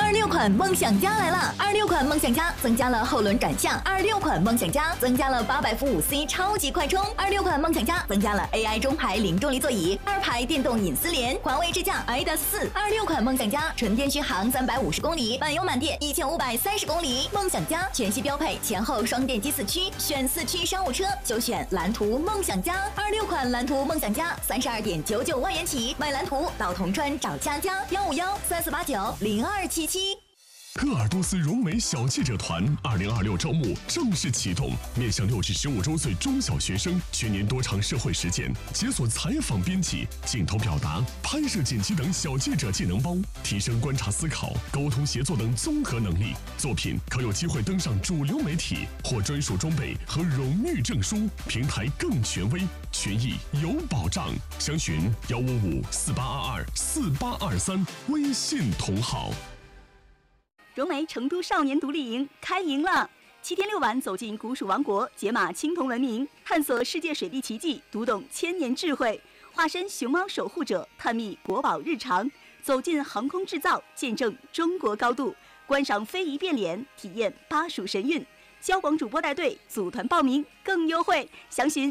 26款梦想家来了！26款梦想家增加了后轮转向，26款梦想家增加了800伏5C 超级快充，26款梦想家增加了 AI 中排零重力座椅，2排电动隐私联，环卫支架 IDAS4。26款梦想家纯电续航350公里，满油满电1530公里。梦想家全系标配前后双电机4驱，选4驱商务车就选蓝图梦想家。26款蓝图梦想家32.99万元起，买蓝图到铜川找佳佳15134890277。 鄂尔多斯融美小记者团2026招募正式启动，面向6至15周岁中小学生，全年多场社会实践，解锁采访编辑、镜头表达、拍摄剪辑等小记者技能包，提升观察思考、沟通协作等综合能力。作品可有机会登上主流媒体，获专属装备和荣誉证书，平台更权威，权益有保障。详询15548224823微信同号。 融媒成都少年独立营开营了！7天6晚，走进古蜀王国，解码青铜文明，探索世界水利奇迹，读懂千年智慧，化身熊猫守护者，探秘国宝日常，走进航空制造，见证中国高度，观赏非遗变脸，体验巴蜀神韵。交广主播带队，组团报名更优惠，详询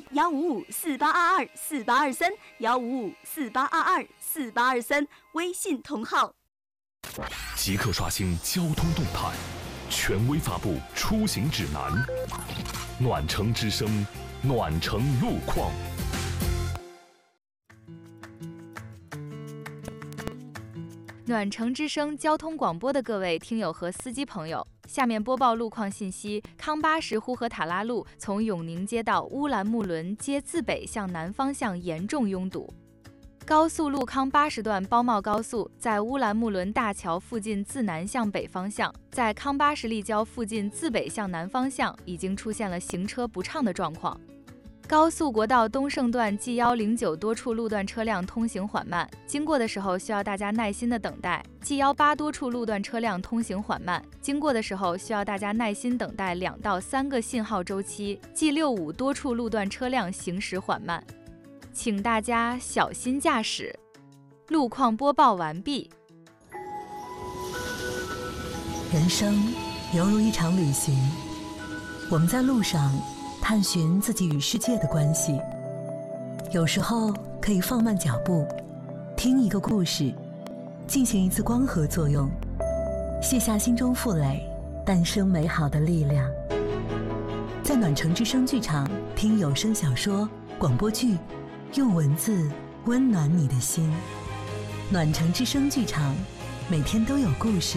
15548224823，15548224823，微信同号。 即刻刷新交通动态，权威发布出行指南。暖城之声，暖城路况。 暖城之声交通广播的各位听友和司机朋友，下面播报路况信息：康巴什呼和塔拉路从永宁街到乌兰木伦街自北向南方向严重拥堵。高速路康巴什段包茂高速在乌兰木伦大桥附近自南向北方向，在康巴什立交附近自北向南方向已经出现了行车不畅的状况。高速国道东胜段 G109 多处路段车辆通行缓慢，经过的时候需要大家耐心的等待。G18 多处路段车辆通行缓慢，经过的时候需要大家耐心等待2到3个信号周期。G65 多处路段车辆行驶缓慢，请大家小心驾驶。路况播报完毕。 人生犹如一场旅行，我们在路上探寻自己与世界的关系，有时候可以放慢脚步，听一个故事，进行一次光合作用，卸下心中负累，诞生美好的力量。在暖城之声剧场听有声小说、广播剧，用文字温暖你的心。暖城之声剧场，每天都有故事。